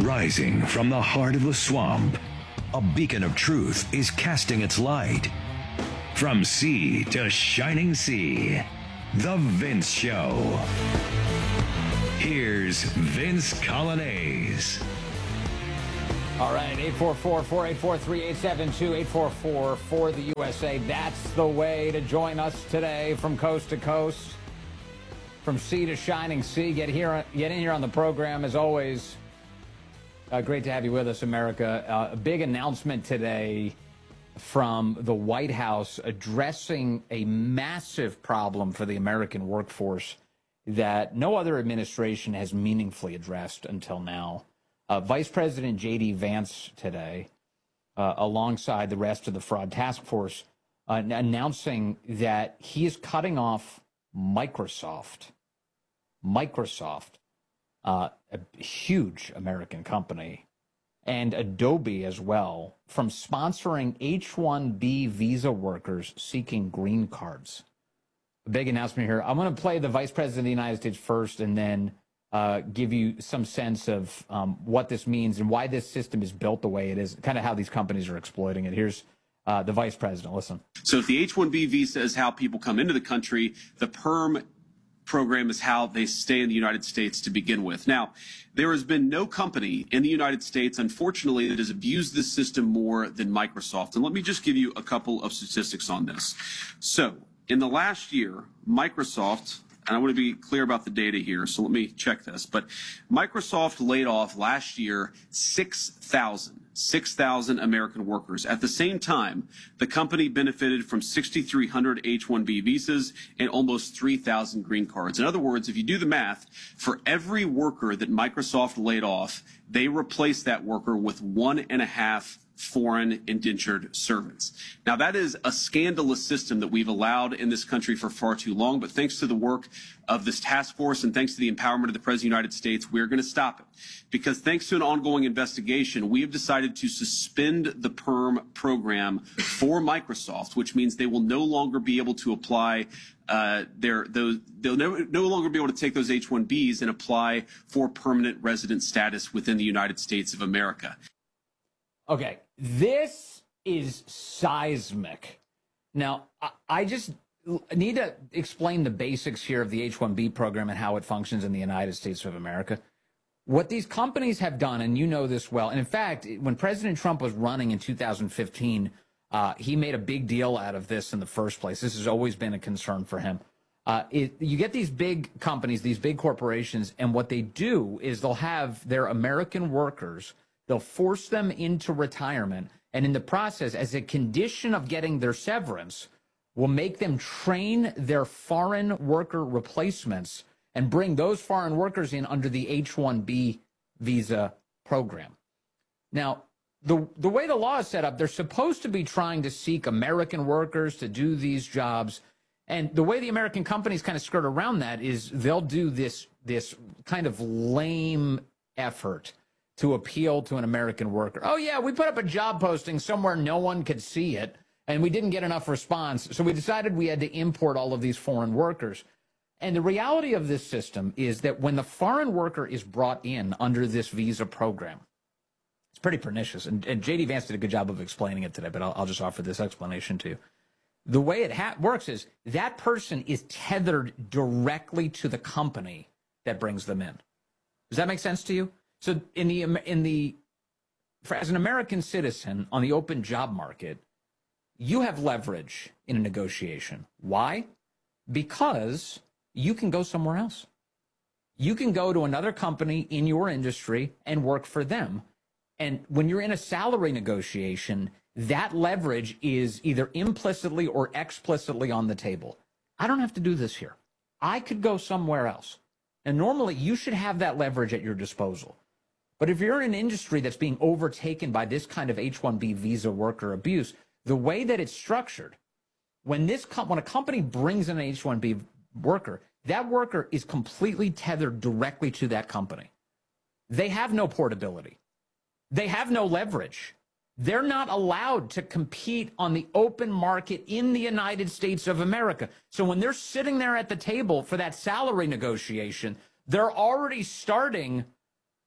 Rising from the heart of the swamp, a beacon of truth is casting its light. From sea to shining sea, The Vince Show. Here's Vince Coglianese. All right, 844-484-3872, 844 for the USA. That's the way to join us today from coast to coast, from sea to shining sea. Get in here on the program as always. Great to have you with us, America. A big announcement today from the White House addressing a massive problem for the American workforce that no other administration has meaningfully addressed until now. Vice President J.D. Vance today, alongside the rest of the fraud task force, announcing that he is cutting off Microsoft, a huge American company, and Adobe as well, from sponsoring H-1B visa workers seeking green cards. A big announcement here. I'm going to play the Vice President of the United States first and then give you some sense of what this means and why this system is built the way it is, kind of how these companies are exploiting it. Here's the Vice President. Listen. So if the H-1B visa is how people come into the country, the PERM program is how they stay in the United States to begin with. Now, there has been no company in the United States, unfortunately, that has abused this system more than Microsoft. And let me just give you a couple of statistics on this. So in the last year, Microsoft, and I want to be clear about the data here, so let me check this. But Microsoft laid off last year 6,000 American workers. At the same time, the company benefited from 6,300 H-1B visas and almost 3,000 green cards. In other words, if you do the math, for every worker that Microsoft laid off, they replaced that worker with 1.5 foreign indentured servants. Now, that is a scandalous system that we've allowed in this country for far too long, but thanks to the work of this task force and thanks to the empowerment of the President of the United States, we're going to stop it. Because thanks to an ongoing investigation, we have decided to suspend the PERM program for Microsoft, which means they will no longer be able to apply they'll no longer be able to take those H-1Bs and apply for permanent resident status within the United States of America. Okay, this is seismic. Now, I just need to explain the basics here of the H-1B program and how it functions in the United States of America. What these companies have done, and you know this well, and in fact, when President Trump was running in 2015, he made a big deal out of this in the first place. This has always been a concern for him. You get these big companies, these big corporations, and what they do is they'll have their American workers, they'll force them into retirement, and in the process, as a condition of getting their severance, will make them train their foreign worker replacements and bring those foreign workers in under the H-1B visa program. Now, the way the law is set up, they're supposed to be trying to seek American workers to do these jobs, and the way the American companies kind of skirt around that is they'll do this kind of lame effort to appeal to an American worker. Oh, yeah, we put up a job posting somewhere no one could see it, and we didn't get enough response, so we decided we had to import all of these foreign workers. And the reality of this system is that when the foreign worker is brought in under this visa program, it's pretty pernicious. And J.D. Vance did a good job of explaining it today, but I'll just offer this explanation to you. The way it works is that person is tethered directly to the company that brings them in. Does that make sense to you? So as an American citizen on the open job market, you have leverage in a negotiation. Why? Because you can go somewhere else. You can go to another company in your industry and work for them. And when you're in a salary negotiation, that leverage is either implicitly or explicitly on the table. I don't have to do this here. I could go somewhere else. And normally you should have that leverage at your disposal. But if you're in an industry that's being overtaken by this kind of H-1B visa worker abuse, the way that it's structured, when a company brings in an H-1B worker, that worker is completely tethered directly to that company. They have no portability. They have no leverage. They're not allowed to compete on the open market in the United States of America. So when they're sitting there at the table for that salary negotiation, they're already starting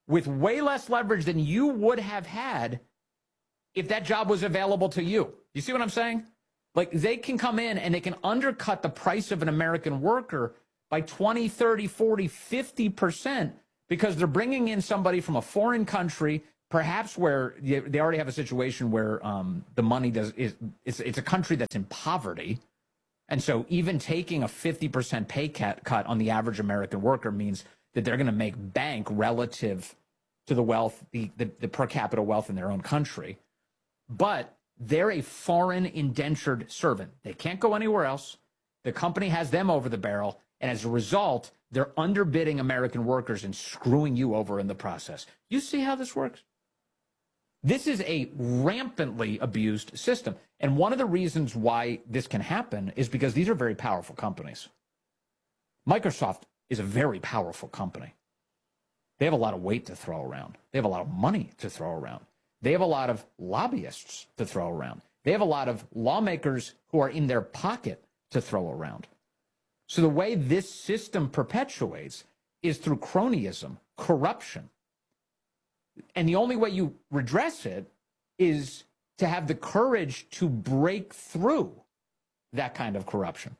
with way less leverage than you would have had if that job was available to you. You see what I'm saying? Like, they can come in and they can undercut the price of an American worker by 20, 30, 40, 50% because they're bringing in somebody from a foreign country, perhaps where they already have a situation where the money it's a country that's in poverty. And so even taking a 50% pay cut on the average American worker means that they're going to make bank relative to the wealth, the per capita wealth in their own country. But they're a foreign indentured servant. They can't go anywhere else. The company has them over the barrel. And as a result, they're underbidding American workers and screwing you over in the process. You see how this works? This is a rampantly abused system. And one of the reasons why this can happen is because these are very powerful companies. Microsoft is a very powerful company. They have a lot of weight to throw around. They have a lot of money to throw around. They have a lot of lobbyists to throw around. They have a lot of lawmakers who are in their pocket to throw around. So the way this system perpetuates is through cronyism, corruption. And the only way you redress it is to have the courage to break through that kind of corruption.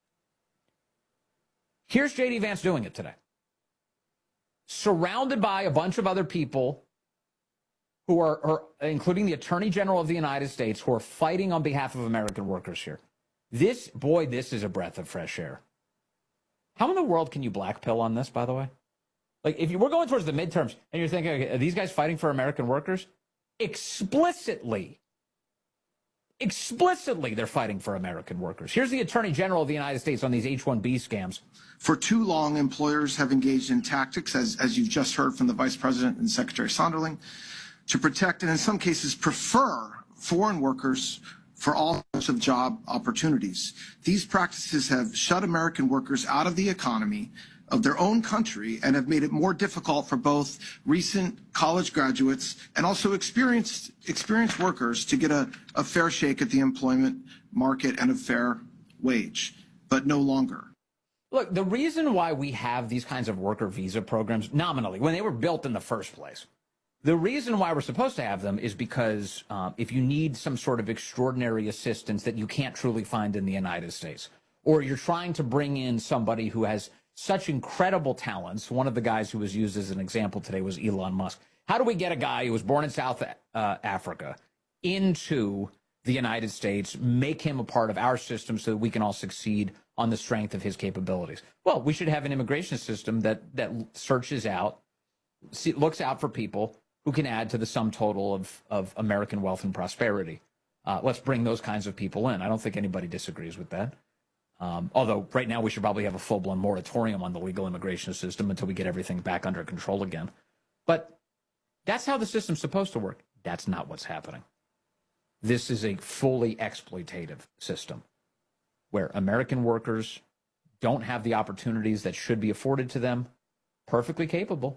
Here's J.D. Vance doing it today. Surrounded by a bunch of other people who are including the Attorney General of the United States, who are fighting on behalf of American workers here. This is a breath of fresh air. How in the world can you blackpill on this, by the way? Like, if we're going towards the midterms and you're thinking, okay, are these guys fighting for American workers? Explicitly, they're fighting for American workers. Here's the Attorney General of the United States on these H-1B scams. For too long, employers have engaged in tactics, as you've just heard from the Vice President and Secretary Sonderling, to protect and in some cases prefer foreign workers for all sorts of job opportunities. These practices have shut American workers out of the economy of their own country and have made it more difficult for both recent college graduates and also experienced workers to get a fair shake at the employment market and a fair wage, but no longer. Look, the reason why we have these kinds of worker visa programs nominally, when they were built in the first place, the reason why we're supposed to have them is because if you need some sort of extraordinary assistance that you can't truly find in the United States, or you're trying to bring in somebody who has such incredible talents. One of the guys who was used as an example today was Elon Musk. How do we get a guy who was born in South Africa into the United States, make him a part of our system so that we can all succeed on the strength of his capabilities? Well, we should have an immigration system that searches out, looks out for people who can add to the sum total of American wealth and prosperity. Let's bring those kinds of people in. I don't think anybody disagrees with that. Although right now we should probably have a full-blown moratorium on the legal immigration system until we get everything back under control again. But that's how the system's supposed to work. That's not what's happening. This is a fully exploitative system where American workers don't have the opportunities that should be afforded to them. Perfectly capable.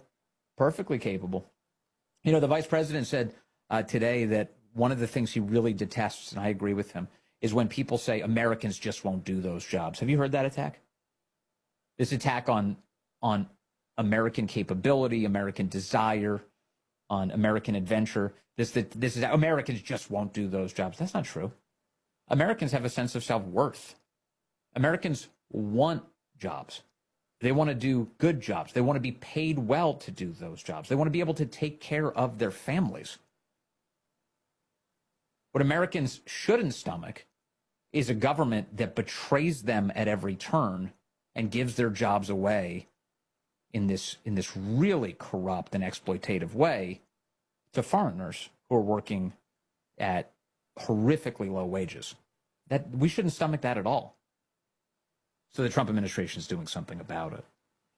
You know, the vice president said today that one of the things he really detests, and I agree with him, is when people say Americans just won't do those jobs. Have you heard that attack? This attack on American capability, American desire, on American adventure. This is Americans just won't do those jobs. That's not true. Americans have a sense of self-worth. Americans want jobs. They want to do good jobs. They want to be paid well to do those jobs. They want to be able to take care of their families. What Americans shouldn't stomach is a government that betrays them at every turn and gives their jobs away in this really corrupt and exploitative way to foreigners who are working at horrifically low wages. That we shouldn't stomach that at all. So the Trump administration is doing something about it.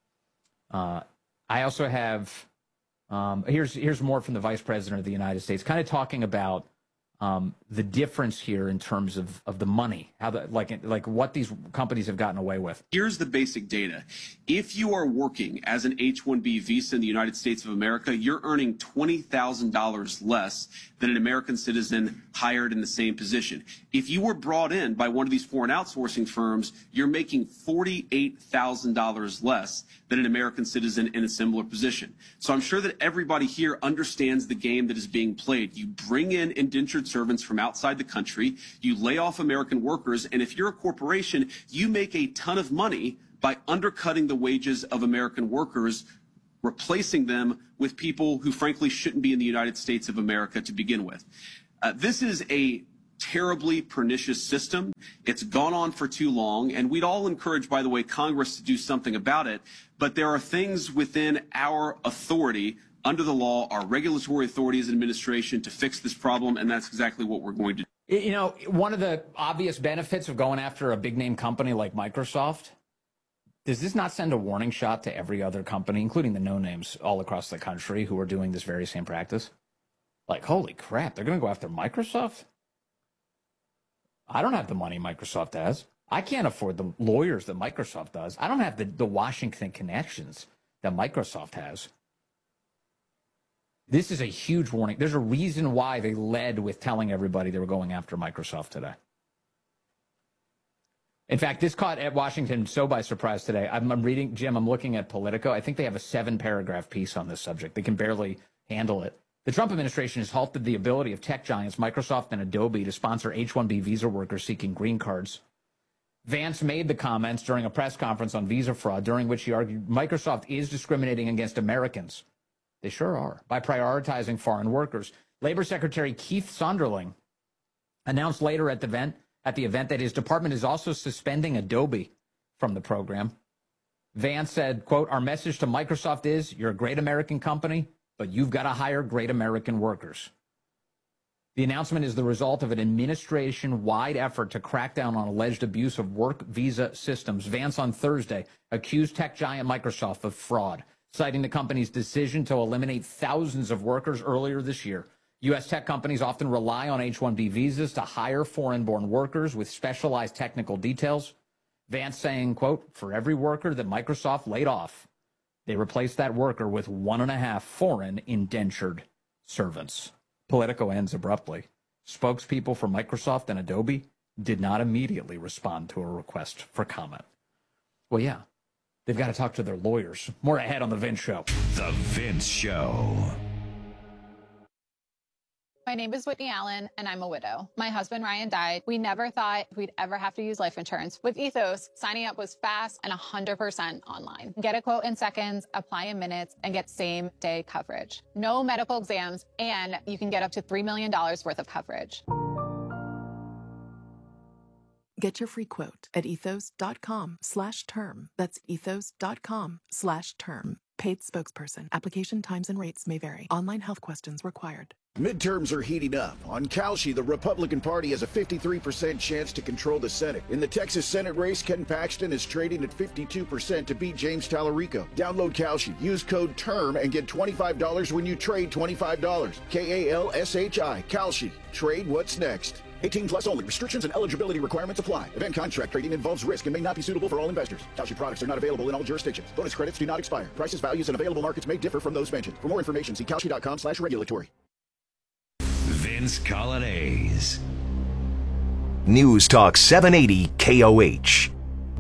I also have here's more from the Vice President of the United States, kind of talking about the difference here in terms of the money, how like what these companies have gotten away with. Here's the basic data. If you are working as an H-1B visa in the United States of America, you're earning $20,000 less than an American citizen hired in the same position. If you were brought in by one of these foreign outsourcing firms, you're making $48,000 less than an American citizen in a similar position. So I'm sure that everybody here understands the game that is being played. You bring in indentured servants from outside the country, you lay off American workers, and if you're a corporation, you make a ton of money by undercutting the wages of American workers, replacing them with people who frankly shouldn't be in the United States of America to begin with. This is a terribly pernicious system. It's gone on for too long, and we'd all encourage, by the way, Congress to do something about it, but there are things within our authority under the law, our regulatory authority as an administration, to fix this problem, and that's exactly what we're going to do. You know, one of the obvious benefits of going after a big-name company like Microsoft, does this not send a warning shot to every other company, including the no-names all across the country who are doing this very same practice? Like, holy crap, they're going to go after Microsoft? I don't have the money Microsoft has. I can't afford the lawyers that Microsoft does. I don't have the Washington connections that Microsoft has. This is a huge warning. There's a reason why they led with telling everybody they were going after Microsoft today. In fact, this caught at Washington so by surprise today. I'm reading, Jim, I'm looking at Politico. I think they have a 7-paragraph piece on this subject. They can barely handle it. The Trump administration has halted the ability of tech giants Microsoft and Adobe to sponsor H-1B visa workers seeking green cards. Vance made the comments during a press conference on visa fraud, during which he argued Microsoft is discriminating against Americans. They sure are, by prioritizing foreign workers. Labor Secretary Keith Sonderling announced later at the event that his department is also suspending Adobe from the program. Vance said, quote, "Our message to Microsoft is you're a great American company, but you've got to hire great American workers." The announcement is the result of an administration-wide effort to crack down on alleged abuse of work visa systems. Vance on Thursday accused tech giant Microsoft of fraud, citing the company's decision to eliminate thousands of workers earlier this year. U.S. tech companies often rely on H-1B visas to hire foreign-born workers with specialized technical details. Vance saying, quote, "For every worker that Microsoft laid off, they replaced that worker with 1.5 foreign indentured servants." Politico ends abruptly. Spokespeople for Microsoft and Adobe did not immediately respond to a request for comment. Well, yeah, they've got to talk to their lawyers. More ahead on The Vince Show. The Vince Show. My name is Whitney Allen, and I'm a widow. My husband, Ryan, died. We never thought we'd ever have to use life insurance. With Ethos, signing up was fast and 100% online. Get a quote in seconds, apply in minutes, and get same-day coverage. No medical exams, and you can get up to $3 million worth of coverage. Get your free quote at ethos.com/term. That's ethos.com/term. Paid spokesperson. Application times and rates may vary. Online health questions required. Midterms are heating up. On Kalshi, the Republican Party has a 53% chance to control the Senate. In the Texas Senate race, Ken Paxton is trading at 52% to beat James Tallarico. Download Kalshi. Use code TERM and get $25 when you trade $25. KALSHI. Kalshi. Trade what's next. 18 plus only. Restrictions and eligibility requirements apply. Event contract trading involves risk and may not be suitable for all investors. Kalshi products are not available in all jurisdictions. Bonus credits do not expire. Prices, values, and available markets may differ from those mentioned. For more information, see kalshi.com/regulatory. Vince Colonnese. News Talk 780 KOH.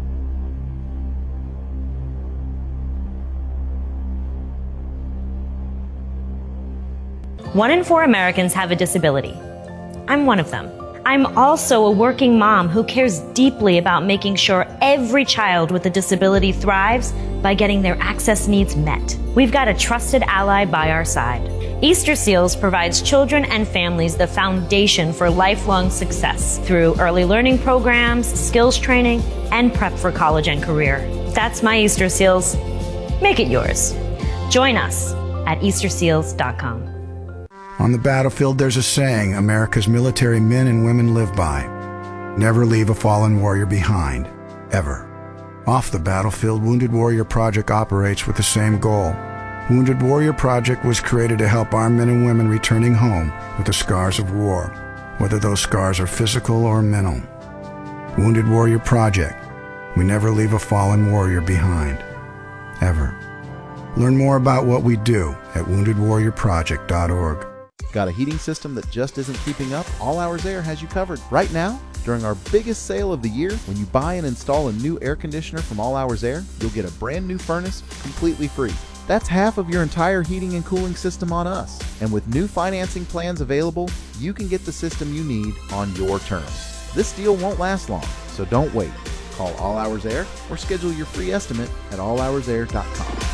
One in 4 Americans have a disability. I'm one of them. I'm also a working mom who cares deeply about making sure every child with a disability thrives by getting their access needs met. We've got a trusted ally by our side. Easter Seals provides children and families the foundation for lifelong success through early learning programs, skills training, and prep for college and career. That's my Easter Seals. Make it yours. Join us at easterseals.com. On the battlefield, there's a saying America's military men and women live by. Never leave a fallen warrior behind, ever. Off the battlefield, Wounded Warrior Project operates with the same goal. Wounded Warrior Project was created to help our men and women returning home with the scars of war, whether those scars are physical or mental. Wounded Warrior Project. We never leave a fallen warrior behind, ever. Learn more about what we do at woundedwarriorproject.org. Got a heating system that just isn't keeping up? All Hours Air has you covered. Right now, during our biggest sale of the year, when you buy and install a new air conditioner from All Hours Air, you'll get a brand new furnace completely free. That's half of your entire heating and cooling system on us. And with new financing plans available, you can get the system you need on your terms. This deal won't last long, so don't wait. Call All Hours Air or schedule your free estimate at allhoursair.com.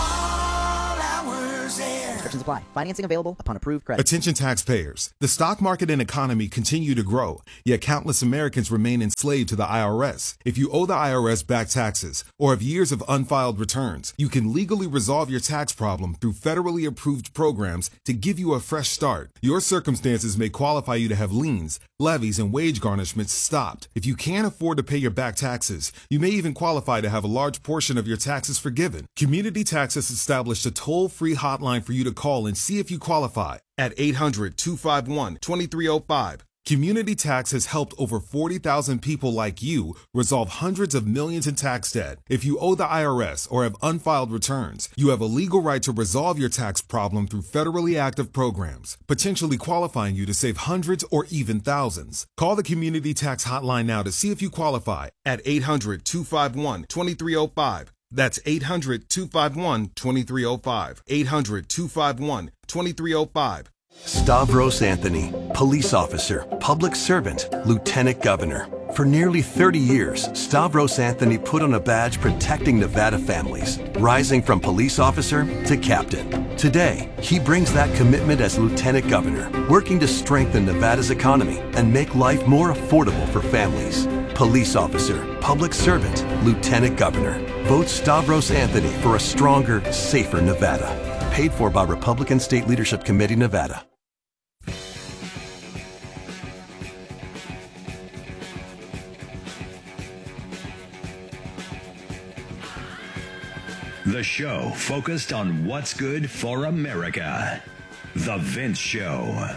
Restrictions apply. Financing available upon approved credit. Attention taxpayers. The stock market and economy continue to grow, yet countless Americans remain enslaved to the IRS. If you owe the IRS back taxes or have years of unfiled returns, you can legally resolve your tax problem through federally approved programs to give you a fresh start. Your circumstances may qualify you to have liens, levies, and wage garnishments stopped. If you can't afford to pay your back taxes, you may even qualify to have a large portion of your taxes forgiven. Community Tax has established a toll-free hotline for you to call and see if you qualify at 800-251-2305. Community Tax has helped over 40,000 people like you resolve hundreds of millions in tax debt. If you owe the IRS or have unfiled returns, you have a legal right to resolve your tax problem through federally active programs, potentially qualifying you to save hundreds or even thousands. Call the Community Tax hotline now to see if you qualify at 800-251-2305. That's 800-251-2305. 800-251-2305. Stavros Anthony, police officer, public servant, lieutenant governor. For nearly 30 years, Stavros Anthony put on a badge protecting Nevada families, rising from police officer to captain. Today, he brings that commitment as lieutenant governor, working to strengthen Nevada's economy and make life more affordable for families. Police officer, public servant, lieutenant governor. Vote Stavros Anthony for a stronger, safer Nevada. Paid for by Republican State Leadership Committee, Nevada. The show focused on what's good for America. The Vince Show.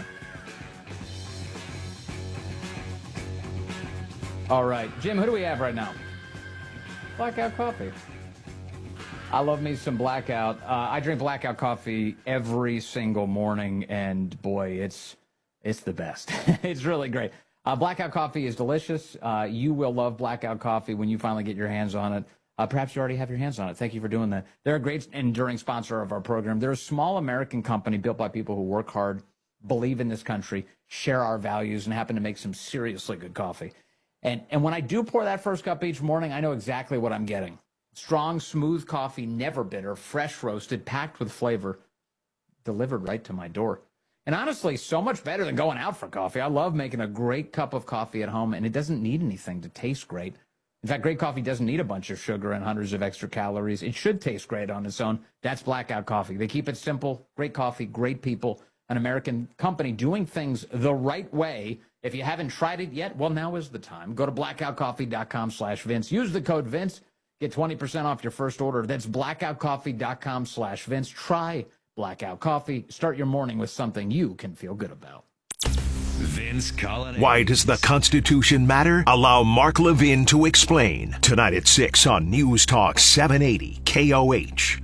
All right, Jim, who do we have right now? Blackout Coffee. I love me some Blackout. I drink Blackout coffee every single morning, and boy, it's the best. It's really great. Blackout coffee is delicious. You will love Blackout coffee when you finally get your hands on it. Perhaps you already have your hands on it. Thank you for doing that. They're a great enduring sponsor of our program. They're a small American company built by people who work hard, believe in this country, share our values, and happen to make some seriously good coffee. And when I do pour that first cup each morning, I know exactly what I'm getting. Strong, smooth coffee, never bitter, fresh roasted, packed with flavor, delivered right to my door. And honestly, so much better than going out for coffee. I love making a great cup of coffee at home, and it doesn't need anything to taste great. In fact, great coffee doesn't need a bunch of sugar and hundreds of extra calories. It should taste great on its own. That's Blackout Coffee. They keep it simple, great coffee, great people, an American company doing things the right way. If you haven't tried it yet, well, now is the time. Go to blackoutcoffee.com/Vince. Use the code Vince. Get 20% off your first order. That's blackoutcoffee.com/Vince. Try Blackout Coffee. Start your morning with something you can feel good about. Vince Collins. Why does the Constitution matter? Allow Mark Levin to explain. Tonight at 6 on News Talk 780 KOH.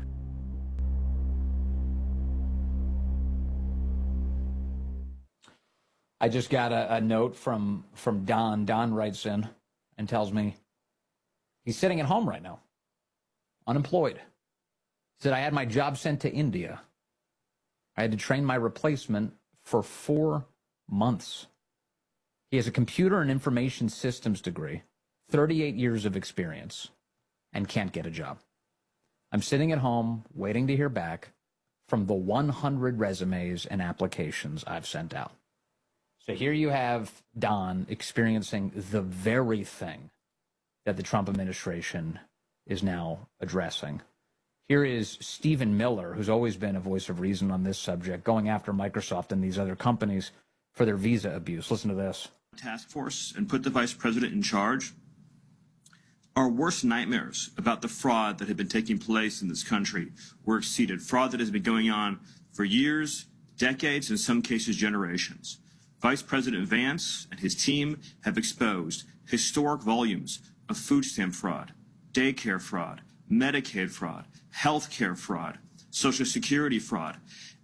I just got a note from Don. Don writes in and tells me he's sitting at home right now, unemployed. He said, I had my job sent to India. I had to train my replacement for 4 months. He has a computer and information systems degree, 38 years of experience, and can't get a job. I'm sitting at home waiting to hear back from the 100 resumes and applications I've sent out. So here you have Don experiencing the very thing that the Trump administration is now addressing. Here is Stephen Miller, who's always been a voice of reason on this subject, going after Microsoft and these other companies for their visa abuse. Listen to this. Task force and put the vice president in charge. Our worst nightmares about the fraud that had been taking place in this country were exceeded. Fraud that has been going on for years, decades, in some cases generations. Vice President Vance and his team have exposed historic volumes of food stamp fraud, daycare fraud, Medicaid fraud, healthcare fraud, Social Security fraud.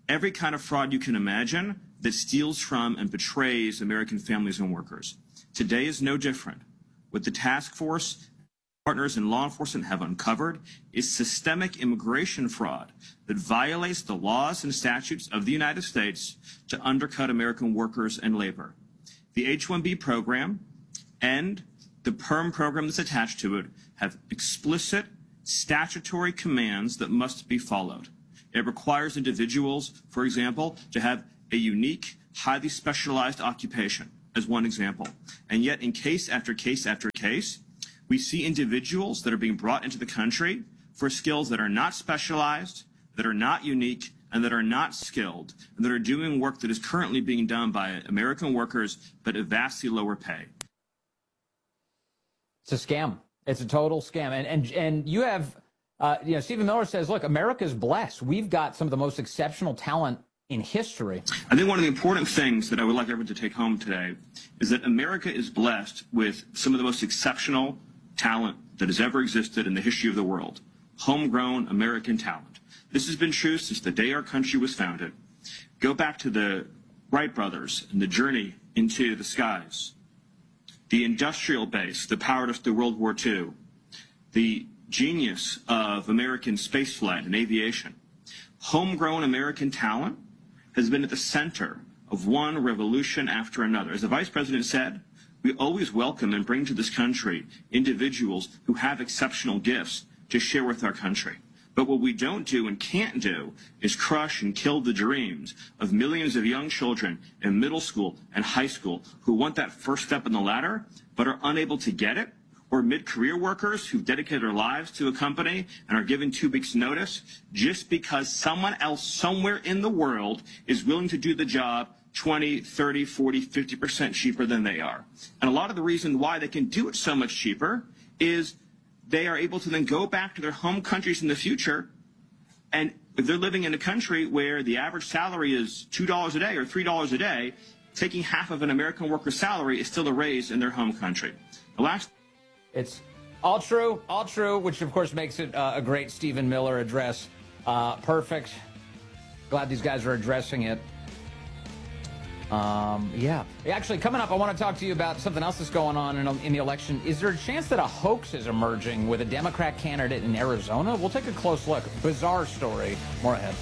every kind of fraud you can imagine that steals from and betrays American families and workers. Today is no different. What the task force partners in law enforcement have uncovered is systemic immigration fraud that violates the laws and statutes of the United States to undercut American workers and labor. The H-1B program and the PERM program that's attached to it have explicit statutory commands that must be followed. It requires individuals, for example, to have a unique, highly specialized occupation, as one example. And yet, in case after case after case, we see individuals that are being brought into the country for skills that are not specialized, that are not unique, and that are not skilled, and that are doing work that is currently being done by American workers, but at vastly lower pay. It's a scam. It's a total scam. And you have, Stephen Miller says, look, America's blessed. We've got some of the most exceptional talent in history. I think one of the important things that I would like everyone to take home today is that America is blessed with some of the most exceptional talent that has ever existed in the history of the world. Homegrown American talent. This has been true since the day our country was founded. Go back to the Wright brothers and the journey into the skies. The industrial base that powered us through World War II. The genius of American spaceflight and aviation. Homegrown American talent has been at the center of one revolution after another. As the Vice President said, we always welcome and bring to this country individuals who have exceptional gifts to share with our country. But what we don't do and can't do is crush and kill the dreams of millions of young children in middle school and high school who want that first step in the ladder but are unable to get it, or mid-career workers who've dedicated their lives to a company and are given 2 weeks' notice just because someone else somewhere in the world is willing to do the job 20, 30, 40, 50% cheaper than they are. And a lot of the reason why they can do it so much cheaper is they are able to then go back to their home countries in the future, and if they're living in a country where the average salary is $2 a day or $3 a day, taking half of an American worker's salary is still a raise in their home country. It's all true, which of course makes it a great Stephen Miller address. Perfect. Glad these guys are addressing it. Actually, coming up, I want to talk to you about something else that's going on in the election. Is there a chance that a hoax is emerging with a Democrat candidate in Arizona? We'll take a close look. Bizarre story. More ahead.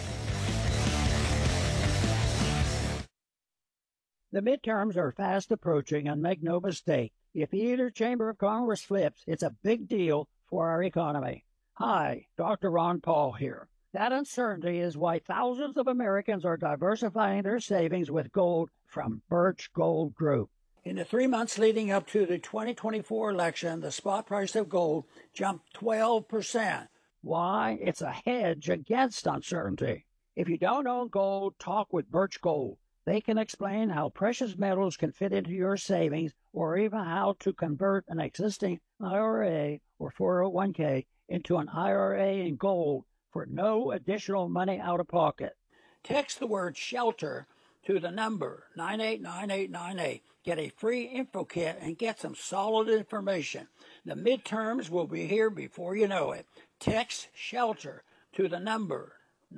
The midterms are fast approaching, and make no mistake, if either chamber of Congress flips, it's a big deal for our economy. Hi, Dr. Ron Paul here. That uncertainty is why thousands of Americans are diversifying their savings with gold from Birch Gold Group. In the 3 months leading up to the 2024 election, the spot price of gold jumped 12%. Why? It's a hedge against uncertainty. If you don't own gold, talk with Birch Gold. They can explain how precious metals can fit into your savings, or even how to convert an existing IRA or 401k into an IRA in gold for no additional money out of pocket. Text the word SHELTER to the number 989898. Get a free info kit and get some solid information. The midterms will be here before you know it. Text SHELTER to the number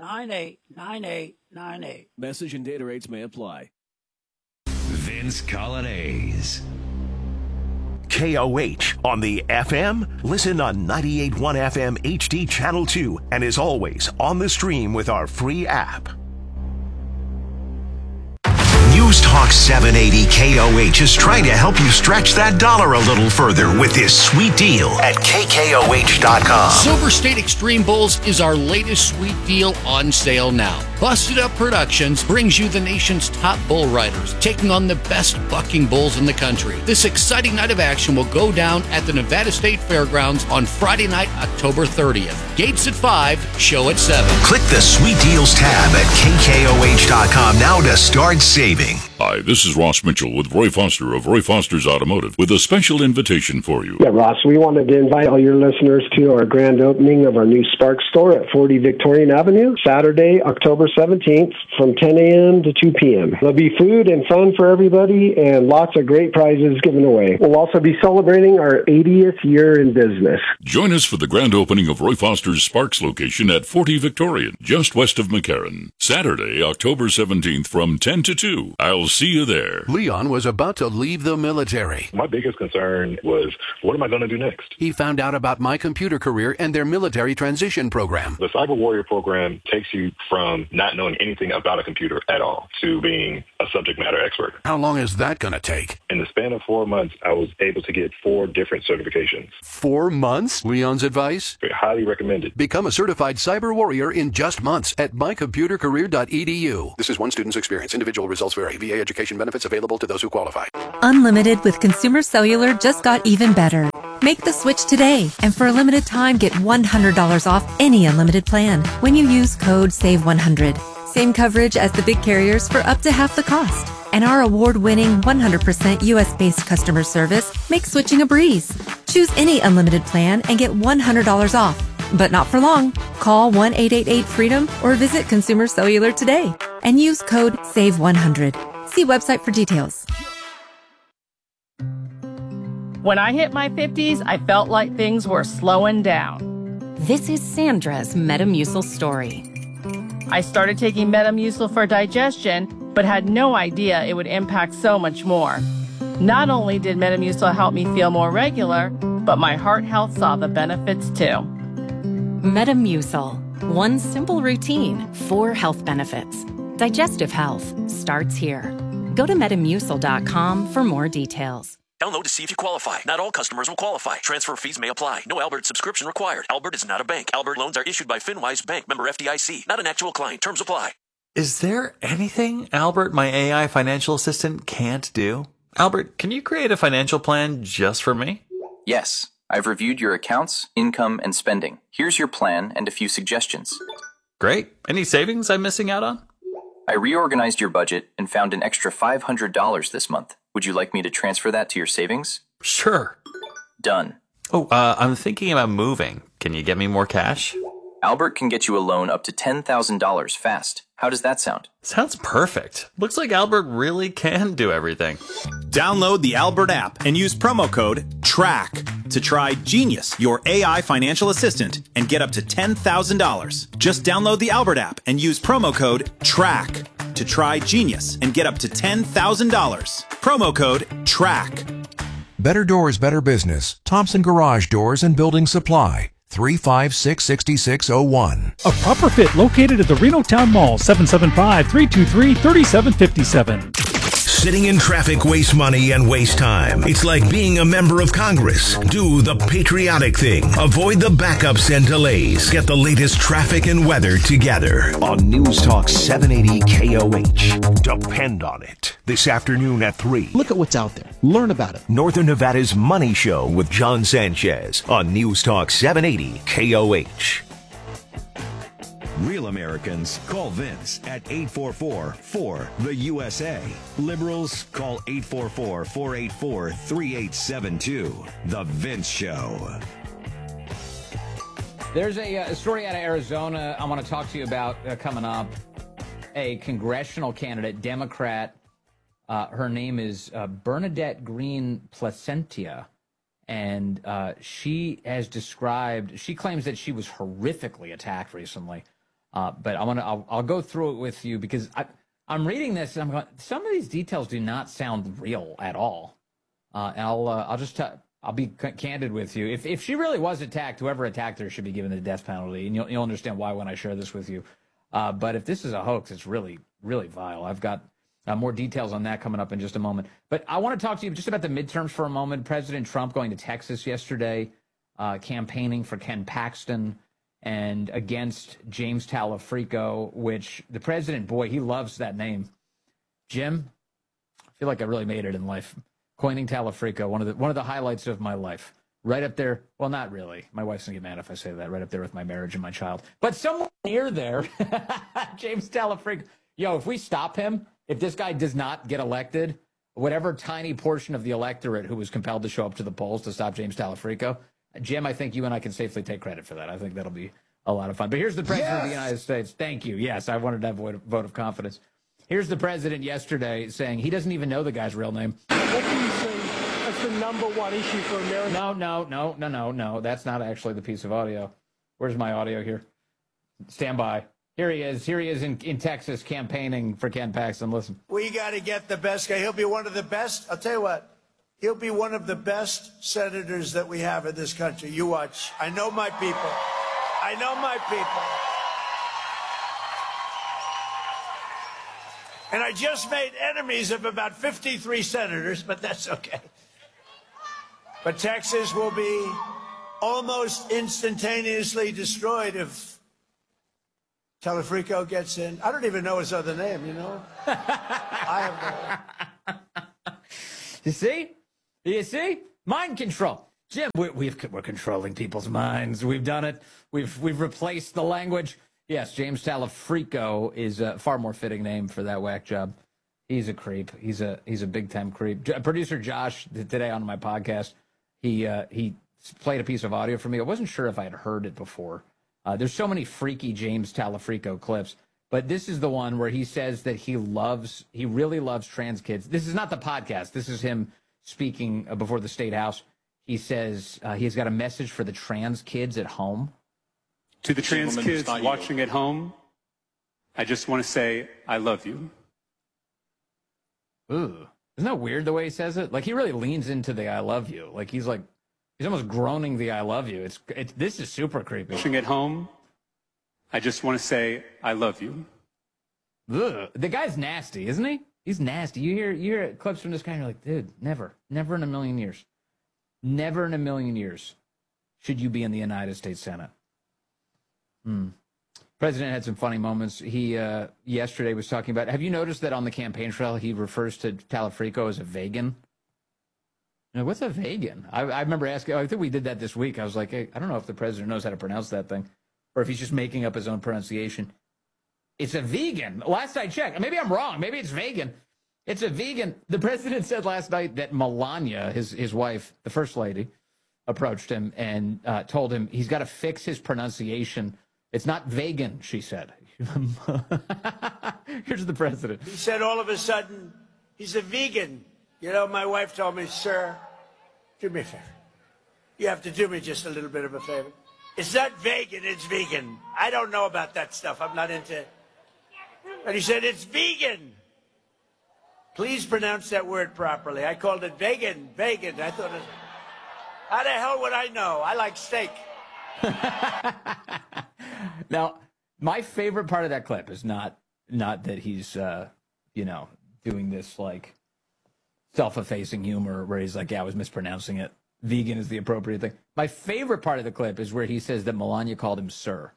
989898. Message and data rates may apply. Vince Colonnese. KOH on the FM. Listen on 98.1 FM HD Channel 2, and as always, on the stream with our free app. News Talk 780 KOH is trying to help you stretch that dollar a little further with this sweet deal at KKOH.com. Silver State Extreme Bulls is our latest sweet deal on sale now. Busted Up Productions brings you the nation's top bull riders, taking on the best bucking bulls in the country. This exciting night of action will go down at the Nevada State Fairgrounds on Friday night, October 30th. Gates at 5, show at 7. Click the Sweet Deals tab at KKOH.com now to start saving. Hi, this is Ross Mitchell with Roy Foster of Roy Foster's Automotive with a special invitation for you. Yeah, Ross, we wanted to invite all your listeners to our grand opening of our new Spark store at 40 Victorian Avenue, Saturday, October October 17th from 10 a.m. to 2 p.m. There'll be food and fun for everybody and lots of great prizes given away. We'll also be celebrating our 80th year in business. Join us for the grand opening of Roy Foster's Sparks location at 40 Victorian, just west of McCarran. Saturday, October 17th from 10 to 2. I'll see you there. Leon was about to leave the military. My biggest concern was, what am I going to do next? He found out about My Computer Career and their military transition program. The Cyber Warrior program takes you from not knowing anything about a computer at all to being a subject matter expert. How long is that going to take? In the span of 4 months, I was able to get 4 different certifications. 4 months? Leon's advice? Highly recommended. Become a certified cyber warrior in just months at mycomputercareer.edu. This is one student's experience. Individual results vary. VA education benefits available to those who qualify. Unlimited with Consumer Cellular just got even better. Make the switch today, and for a limited time, get $100 off any unlimited plan when you use code SAVE100. Same coverage as the big carriers for up to half the cost. And our award-winning 100% US-based customer service makes switching a breeze. Choose any unlimited plan and get $100 off. But not for long. Call 1-888-FREEDOM or visit Consumer Cellular today and use code SAVE100. See website for details. When I hit my 50s, I felt like things were slowing down. This is Sandra's Metamucil story. I started taking Metamucil for digestion, but had no idea it would impact so much more. Not only did Metamucil help me feel more regular, but my heart health saw the benefits too. Metamucil. One simple routine, 4 health benefits. Digestive health starts here. Go to Metamucil.com for more details. Download to see if you qualify. Not all customers will qualify. Transfer fees may apply. No Albert subscription required. Albert is not a bank. Albert loans are issued by FinWise Bank, member FDIC. Not an actual client. Terms apply. Is there anything Albert, my AI financial assistant, can't do? Albert, can you create a financial plan just for me? Yes. I've reviewed your accounts, income, and spending. Here's your plan and a few suggestions. Great. Any savings I'm missing out on? I reorganized your budget and found an extra $500 this month. Would you like me to transfer that to your savings? Sure. Done. Oh, I'm thinking about moving. Can you get me more cash? Albert can get you a loan up to $10,000 fast. How does that sound? Sounds perfect. Looks like Albert really can do everything. Download the Albert app and use promo code TRACK to try Genius, your AI financial assistant, and get up to $10,000. Just download the Albert app and use promo code TRACK to try Genius and get up to $10,000. Promo code TRACK. Better Doors, Better Business. Thompson Garage Doors and Building Supply. 356-6601. A Proper Fit located at the Reno Town Mall, 775-323-3757. Sitting in traffic wastes money and wastes time. It's like being a member of Congress. Do the patriotic thing. Avoid the backups and delays. Get the latest traffic and weather together on News Talk 780 KOH. Depend on it. This afternoon at 3. Look at what's out there. Learn about it. Northern Nevada's Money Show with John Sanchez on News Talk 780 KOH. Real Americans call Vince at 844-4-THE-USA. Liberals call 844-484-3872. The Vince Show. There's a story out of Arizona I want to talk to you about coming up. A congressional candidate, Democrat. Her name is Bernadette Green Placentia. And she claims that she was horrifically attacked recently. But I'll go through it with you because I'm reading this and I'm going, some of these details do not sound real at all. And I'll be candid with you. If she really was attacked, whoever attacked her should be given the death penalty, and you'll understand why when I share this with you. But if this is a hoax, it's really, really vile. I've got more details on that coming up in just a moment. But I want to talk to you just about the midterms for a moment. President Trump going to Texas yesterday, campaigning for Ken Paxton and against James Talafrico, which the president, boy, he loves that name. Jim, I feel like I really made it in life. Coining Talafrico, one of the highlights of my life. Right up there. Well, not really. My wife's going to get mad if I say that. Right up there with my marriage and my child. But somewhere near there, James Talafrico. Yo, if we stop him, if this guy does not get elected, whatever tiny portion of the electorate who was compelled to show up to the polls to stop James Talafrico, Jim, I think you and I can safely take credit for that. I think that'll be a lot of fun. But here's the president of the United States. Thank you. Yes, I wanted to have a vote of confidence. Here's the president yesterday saying he doesn't even know the guy's real name. What do you say that's the number one issue for America? No. That's not actually the piece of audio. Where's my audio here? Stand by. Here he is. Here he is in Texas campaigning for Ken Paxton. Listen. We got to get the best guy. He'll be one of the best. I'll tell you what. He'll be one of the best senators that we have in this country. You watch. I know my people. I know my people. And I just made enemies of about 53 senators, but that's okay. But Texas will be almost instantaneously destroyed if Telefrico gets in. I don't even know his other name, you know? I have no. You see? You see? Mind control. Jim, we're controlling people's minds. We've done it. We've replaced the language. Yes, James Telefrico is a far more fitting name for that whack job. He's a creep. He's a big time creep. Producer Josh today on my podcast, he played a piece of audio for me. I wasn't sure if I had heard it before. There's so many freaky James Telefrico clips, but this is the one where he says that he really loves trans kids. This is not the podcast. This is him speaking before the State House. He says he's got a message for the trans kids at home. To the trans kids watching at home, I just want to say, I love you. Ooh. Isn't that weird the way he says it? Like, he really leans into the I love you. Like, he's almost groaning the I love you. This is super creepy. Watching at home, I just want to say, I love you. Ugh. The guy's nasty, isn't he? He's nasty. You hear clips from this guy and you're like, dude, never in a million years. Never in a million years should you be in the United States Senate. President had some funny moments. He yesterday was talking about, have you noticed that on the campaign trail he refers to Telefrico as a vegan? You know, what's a vegan? I remember asking, I think we did that this week. I was like, hey, I don't know if the president knows how to pronounce that thing or if he's just making up his own pronunciation. It's a vegan. Last I checked. Maybe I'm wrong. Maybe it's vegan. It's a vegan. The president said last night that Melania, his wife, the first lady, approached him and told him he's got to fix his pronunciation. It's not vegan, she said. Here's the president. He said all of a sudden, he's a vegan. You know, my wife told me, sir, do me a favor. You have to do me just a little bit of a favor. It's not vegan, it's vegan. I don't know about that stuff. I'm not into it. And he said, it's vegan. Please pronounce that word properly. I called it vegan. I thought, how the hell would I know? I like steak. Now, my favorite part of that clip is not that he's, doing this, like, self-effacing humor where he's like, yeah, I was mispronouncing it. Vegan is the appropriate thing. My favorite part of the clip is where he says that Melania called him sir.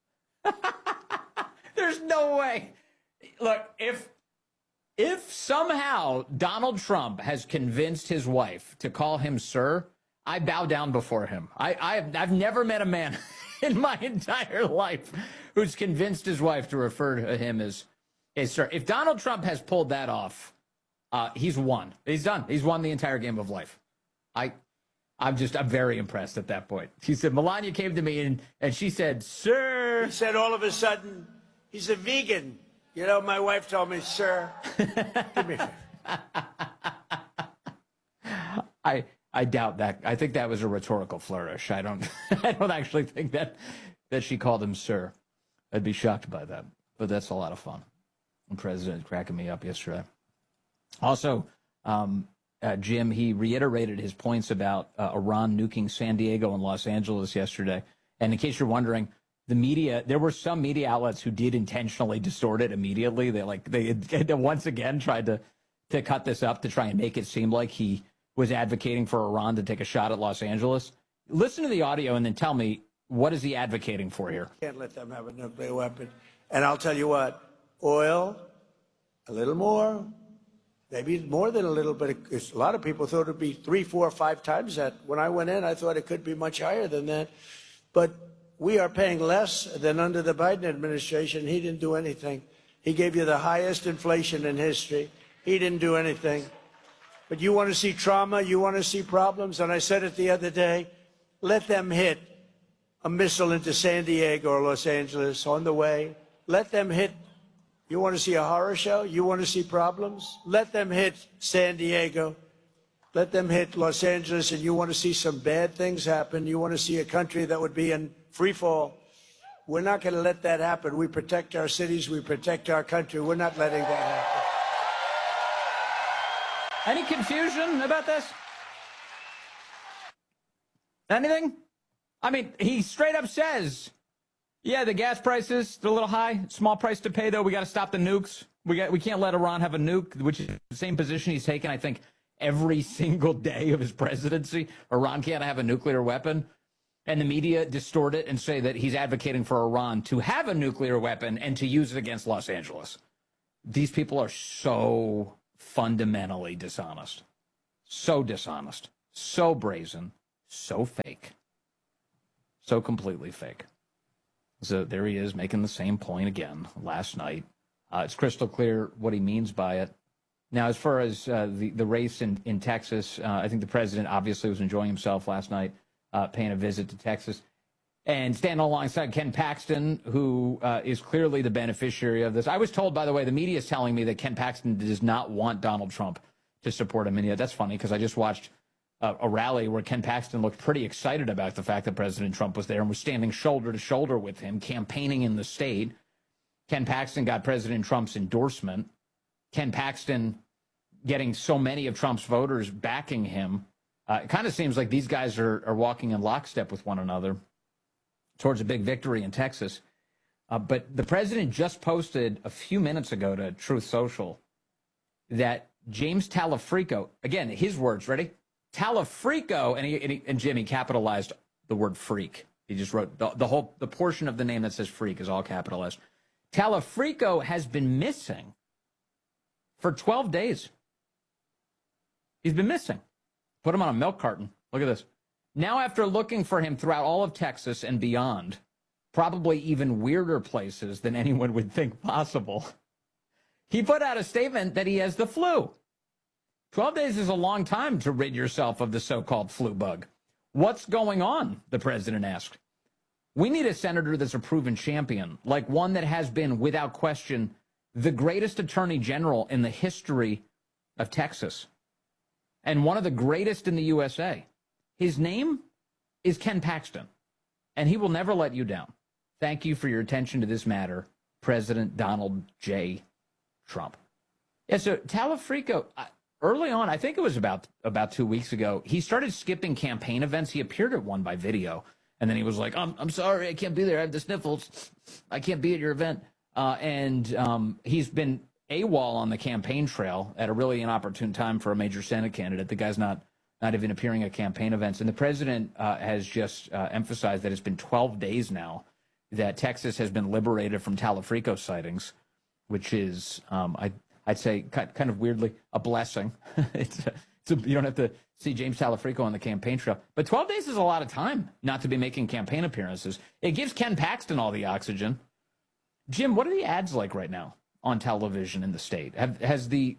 There's no way. Look, if somehow Donald Trump has convinced his wife to call him sir, I bow down before him. I've never met a man in my entire life who's convinced his wife to refer to him as sir. If Donald Trump has pulled that off, he's won. He's done. He's won the entire game of life. I'm very impressed at that point. She said, Melania came to me and she said, sir. He said all of a sudden, he's a vegan. You know, my wife told me, sir. Do me a favor. I doubt that. I think that was a rhetorical flourish. I don't actually think that she called him sir. I'd be shocked by that. But that's a lot of fun. The president cracking me up yesterday. Also, Jim, he reiterated his points about Iran nuking San Diego and Los Angeles yesterday. And in case you're wondering, the media, there were some media outlets who did intentionally distort it immediately. They once again tried to cut this up to try and make it seem like he was advocating for Iran to take a shot at Los Angeles. Listen to the audio and then tell me, what is he advocating for here? Can't let them have a nuclear weapon. And I'll tell you what, oil, a little more, maybe more than a little bit. A lot of people thought it would be 3, 4, 5 times that. When I went in, I thought it could be much higher than that. But we are paying less than under the Biden administration. He didn't do anything. He gave you the highest inflation in history. He didn't do anything. But you want to see trauma, you want to see problems, and I said it the other day, let them hit a missile into San Diego or Los Angeles on the way. Let them hit. You want to see a horror show? You want to see problems? Let them hit San Diego. Let them hit Los Angeles, and you want to see some bad things happen. You want to see a country that would be in free fall. We're not going to let that happen. We protect our cities. We protect our country. We're not letting that happen. Any confusion about this? Anything? I mean, he straight up says, yeah, the gas prices, they're a little high. Small price to pay, though. We got to stop the nukes. We can't let Iran have a nuke, which is the same position he's taken, I think, every single day of his presidency. Iran can't have a nuclear weapon. And the media distort it and say that he's advocating for Iran to have a nuclear weapon and to use it against Los Angeles. These people are so fundamentally dishonest. So dishonest. So brazen. So fake. So completely fake. So there he is making the same point again last night. It's crystal clear what he means by it. Now, as far as the race in Texas, I think the president obviously was enjoying himself last night, paying a visit to Texas, and standing alongside Ken Paxton, who is clearly the beneficiary of this. I was told, by the way, the media is telling me that Ken Paxton does not want Donald Trump to support him. And yeah, that's funny because I just watched a rally where Ken Paxton looked pretty excited about the fact that President Trump was there and was standing shoulder to shoulder with him, campaigning in the state. Ken Paxton got President Trump's endorsement. Ken Paxton getting so many of Trump's voters backing him. It kind of seems like these guys are walking in lockstep with one another towards a big victory in Texas. But the president just posted a few minutes ago to Truth Social that James Talafrico, again, his words, ready? Talafrico, and Jimmy capitalized the word freak. He just wrote the portion of the name that says freak is all capitalized. Talafrico has been missing for 12 days. He's been missing. Put him on a milk carton. Look at this. Now, after looking for him throughout all of Texas and beyond, probably even weirder places than anyone would think possible, he put out a statement that he has the flu. 12 days is a long time to rid yourself of the so-called flu bug. What's going on? The president asked. We need a senator that's a proven champion, like one that has been, without question, the greatest attorney general in the history of Texas, and one of the greatest in the USA. His name is Ken Paxton, and he will never let you down. Thank you for your attention to this matter, President Donald J. Trump. Yeah, so Talafrico, early on, I think it was about 2 weeks ago, he started skipping campaign events. He appeared at one by video, and then he was like, I'm sorry, I can't be there. I have the sniffles. I can't be at your event. And he's been AWOL on the campaign trail at a really inopportune time for a major Senate candidate. The guy's not even appearing at campaign events. And the president has just emphasized that it's been 12 days now that Texas has been liberated from Talafrico sightings, which is, I'd say, kind of weirdly, a blessing. You don't have to see James Talafrico on the campaign trail. But 12 days is a lot of time not to be making campaign appearances. It gives Ken Paxton all the oxygen. Jim, what are the ads like right now on television in the state? Has the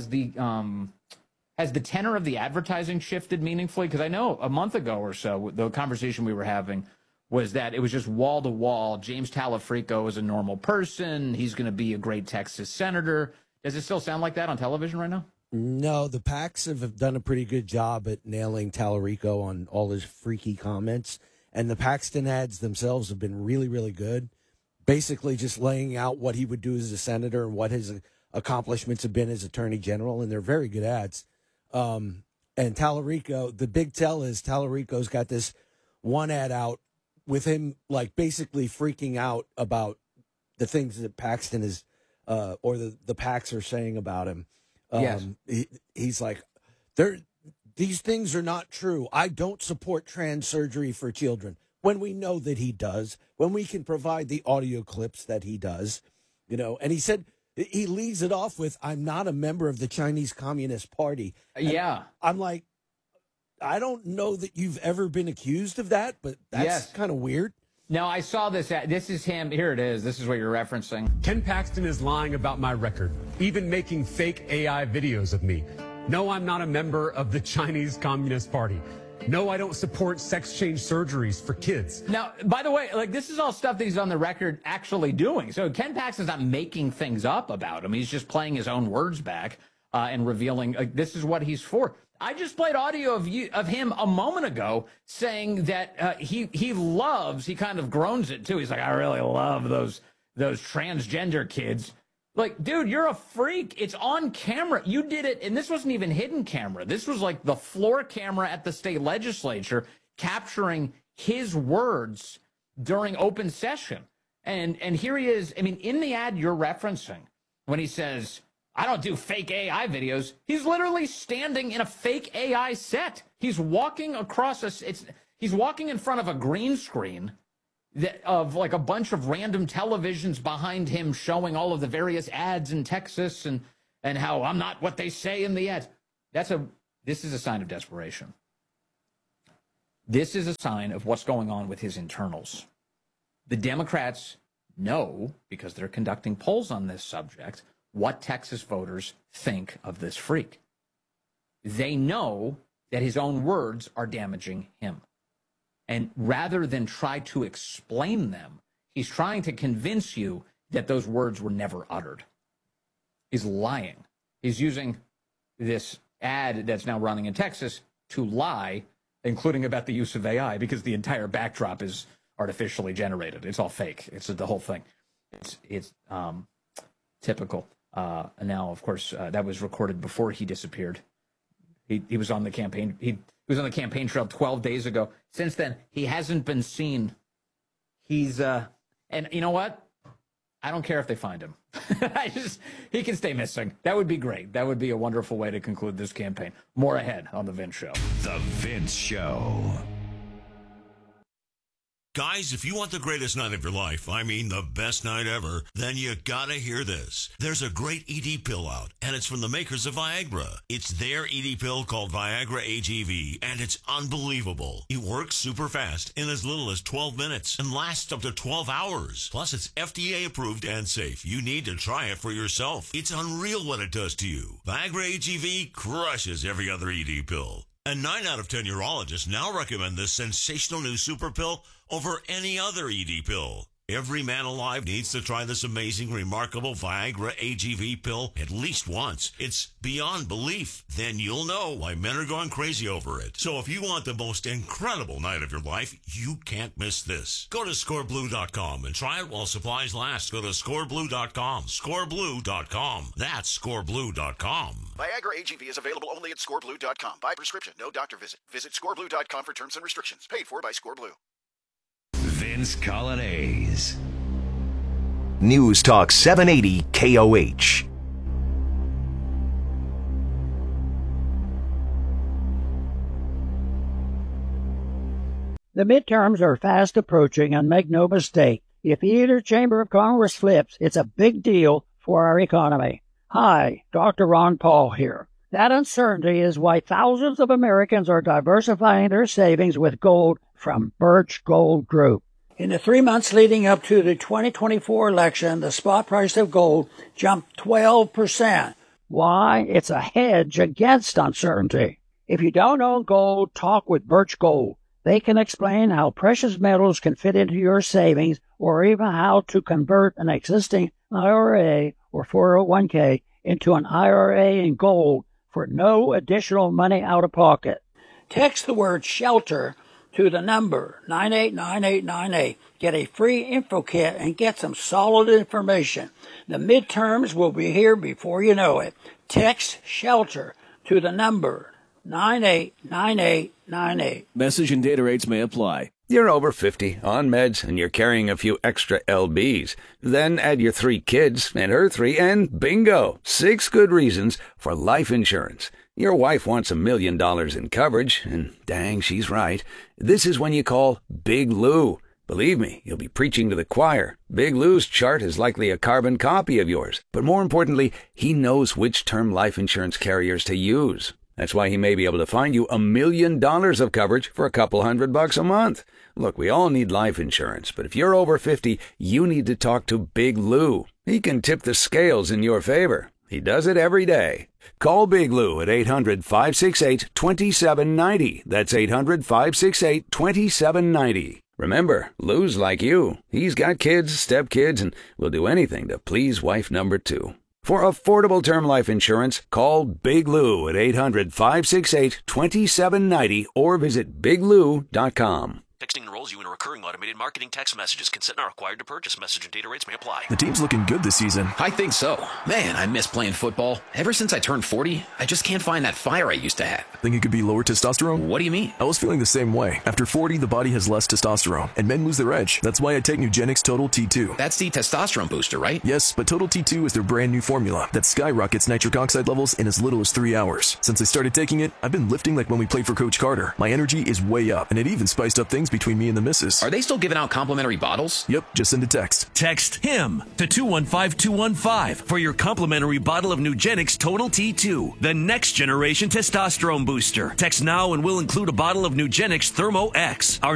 tenor of the advertising shifted meaningfully? Because I know a month ago or so, the conversation we were having was that it was just wall to wall. James Talafrico is a normal person. He's going to be a great Texas senator. Does it still sound like that on television right now? No, the PACs have done a pretty good job at nailing Talarico on all his freaky comments. And the Paxton ads themselves have been really, really good. Basically just laying out what he would do as a senator and what his accomplishments have been as attorney general. And they're very good ads. And Talarico, the big tell is Talarico's got this one ad out with him like basically freaking out about the things that Paxton is or the PACs are saying about him. Yes. He's like, these things are not true. I don't support trans surgery for children. When we know that he does, when we can provide the audio clips that he does, and he said, he leads it off with, I'm not a member of the Chinese Communist Party. And yeah. I'm like, I don't know that you've ever been accused of that, but that's kind of weird. No, I saw this. This is him. Here it is. This is what you're referencing. Ken Paxton is lying about my record, even making fake AI videos of me. No, I'm not a member of the Chinese Communist Party. No, I don't support sex change surgeries for kids. Now, by the way, like, this is all stuff that he's on the record actually doing. So Ken Paxton's not making things up about him. He's just playing his own words back and revealing this is what he's for. I just played audio of him a moment ago saying that he kind of groans it too. He's like, I really love those transgender kids. Like, dude, you're a freak. It's on camera. You did it, and this wasn't even hidden camera. This was like the floor camera at the state legislature capturing his words during open session. And here he is. I mean, in the ad you're referencing, when he says, I don't do fake AI videos, he's literally standing in a fake AI set. He's walking across he's walking in front of a green screen of like a bunch of random televisions behind him showing all of the various ads in Texas and how I'm not what they say in the ads. This is a sign of desperation. This is a sign of what's going on with his internals. The Democrats know, because they're conducting polls on this subject, what Texas voters think of this freak. They know that his own words are damaging him. And rather than try to explain them, he's trying to convince you that those words were never uttered. He's lying. He's using this ad that's now running in Texas to lie, including about the use of AI, because the entire backdrop is artificially generated. It's all fake. It's the whole thing. It's typical. Now, of course, that was recorded before he disappeared. He was on the campaign. He was on the campaign trail 12 days ago. Since then, he hasn't been seen. He's and you know what? I don't care if they find him. He can stay missing. That would be great. That would be a wonderful way to conclude this campaign. More ahead on The Vince Show. The Vince Show. Guys, if you want the greatest night of your life, I mean the best night ever, then you gotta hear this. There's a great ED pill out, and it's from the makers of Viagra. It's their ED pill called Viagra AGV, and it's unbelievable. It works super fast in as little as 12 minutes and lasts up to 12 hours. Plus, it's FDA approved and safe. You need to try it for yourself. It's unreal what it does to you. Viagra AGV crushes every other ED pill. And 9 out of 10 urologists now recommend this sensational new super pill over any other ED pill. Every man alive needs to try this amazing, remarkable Viagra AGV pill at least once. It's beyond belief. Then you'll know why men are going crazy over it. So if you want the most incredible night of your life, you can't miss this. Go to scoreblue.com and try it while supplies last. Go to scoreblue.com. Scoreblue.com. That's scoreblue.com. Viagra AGV is available only at scoreblue.com. By prescription, no doctor visit. Visit scoreblue.com for terms and restrictions. Paid for by Scoreblue. Vince Colonnese. News Talk 780 KOH. The midterms are fast approaching, and make no mistake, if either chamber of Congress flips, it's a big deal for our economy. Hi, Dr. Ron Paul here. That uncertainty is why thousands of Americans are diversifying their savings with gold from Birch Gold Group. In the 3 months leading up to the 2024 election, the spot price of gold jumped 12%. Why? It's a hedge against uncertainty. If you don't own gold, talk with Birch Gold. They can explain how precious metals can fit into your savings, or even how to convert an existing IRA or 401k into an IRA in gold for no additional money out of pocket. Text the word SHELTER to the number 989898. Get a free info kit and get some solid information. The midterms will be here before you know it. Text SHELTER to the number 989898. Message and data rates may apply. You're over 50, on meds, and you're carrying a few extra LBs. Then add your 3 kids and her 3, and bingo! 6 good reasons for life insurance. Your wife wants $1 million in coverage, and dang, she's right. This is when you call Big Lou. Believe me, you'll be preaching to the choir. Big Lou's chart is likely a carbon copy of yours. But more importantly, he knows which term life insurance carriers to use. That's why he may be able to find you $1 million of coverage for a couple $100 a month. Look, we all need life insurance, but if you're over 50, you need to talk to Big Lou. He can tip the scales in your favor. He does it every day. Call Big Lou at 800-568-2790. That's 800-568-2790. Remember, Lou's like you. He's got kids, stepkids, and will do anything to please wife number 2. For affordable term life insurance, call Big Lou at 800-568-2790 or visit biglou.com. Texting enrolls you in a recurring automated marketing text messages. Consent not required to purchase. Message and data rates may apply. The team's looking good this season. I think so. Man, I miss playing football. Ever since I turned 40, I just can't find that fire I used to have. Think it could be lower testosterone? What do you mean? I was feeling the same way. After 40, the body has less testosterone, and men lose their edge. That's why I take Nugenix Total T2. That's the testosterone booster, right? Yes, but Total T2 is their brand new formula that skyrockets nitric oxide levels in as little as 3 hours. Since I started taking it, I've been lifting like when we played for Coach Carter. My energy is way up, and it even spiced up things between me and the missus. Are they still giving out complimentary bottles? Yep, just send a text. Text HIM to 215-215 for your complimentary bottle of Nugenix Total T2, the next generation testosterone booster. Text now and we'll include a bottle of Nugenix Thermo X. Our